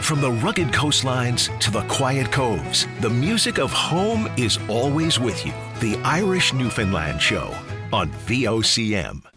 From the rugged coastlines to the quiet coves, the music of home is always with you. The Irish Newfoundland Show on VOCM.